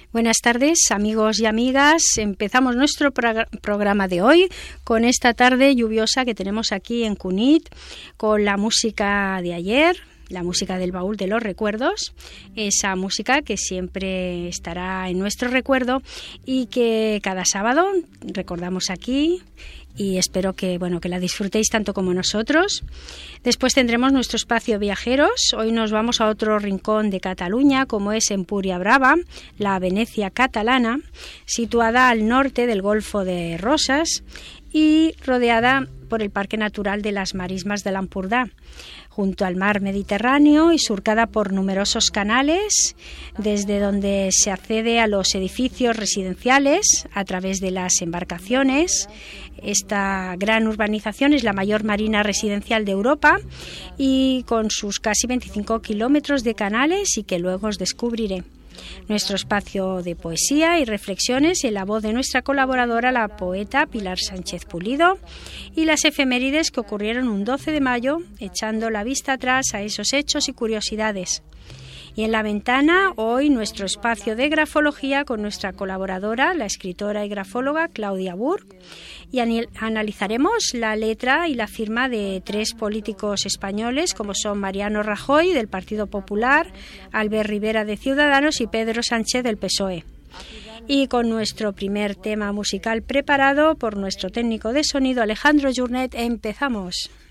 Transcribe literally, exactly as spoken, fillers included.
Buenas tardes, amigos y amigas. Empezamos nuestro pro- programa de hoy con esta tarde lluviosa que tenemos aquí en Cunit, con la música de ayer, la música del baúl de los recuerdos, esa música que siempre estará en nuestro recuerdo y que cada sábado recordamos aquí. Y espero que, bueno, que la disfrutéis tanto como nosotros. Después tendremos nuestro espacio viajeros. Hoy nos vamos a otro rincón de Cataluña, como es Empúria Brava, la Venecia catalana, situada al norte del Golfo de Rosas y rodeada por el Parque Natural de las Marismas de l'Empordà, junto al mar Mediterráneo y surcada por numerosos canales, desde donde se accede a los edificios residenciales a través de las embarcaciones. Esta gran urbanización es la mayor marina residencial de Europa y con sus casi veinticinco kilómetros de canales y que luego os descubriré. Nuestro espacio de poesía y reflexiones en la voz de nuestra colaboradora, la poeta Pilar Sánchez Pulido, y las efemérides que ocurrieron un doce de mayo, echando la vista atrás a esos hechos y curiosidades. Y en la ventana, hoy nuestro espacio de grafología con nuestra colaboradora, la escritora y grafóloga Claudia Burg, y analizaremos la letra y la firma de tres políticos españoles como son Mariano Rajoy del Partido Popular, Albert Rivera de Ciudadanos y Pedro Sánchez del P S O E. Y con nuestro primer tema musical preparado por nuestro técnico de sonido Alejandro Journet, empezamos.